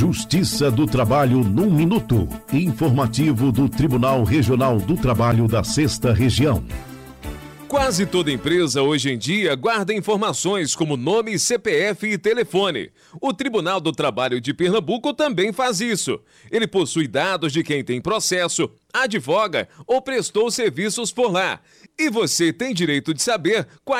Justiça do Trabalho num minuto. Informativo do Tribunal Regional do Trabalho da 6ª Região. Quase toda empresa hoje em dia guarda informações como nome, CPF e telefone. O Tribunal do Trabalho de Pernambuco também faz isso. Ele possui dados de quem tem processo, advoga ou prestou serviços por lá. E você tem direito de saber quais